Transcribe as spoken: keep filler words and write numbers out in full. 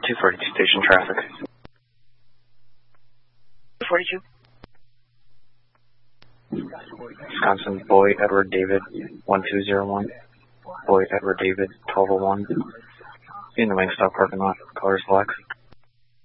two forty-two station traffic. two forty-two. Wisconsin, Boyd, Edward, David, one two zero one. Boyd, Edward, David, twelve oh one. In the Wingstop parking lot, colors black.